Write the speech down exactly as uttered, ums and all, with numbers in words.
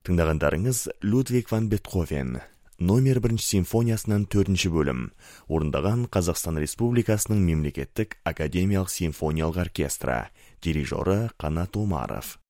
Тыңдағандарыңыз Людвиг ван Бетховен, номер бірінші симфониясынан төртінші бөлім, орындаған Қазақстан Республикасының мемлекеттік академиялық симфониялық оркестрі, дирижері Қанат Омаров.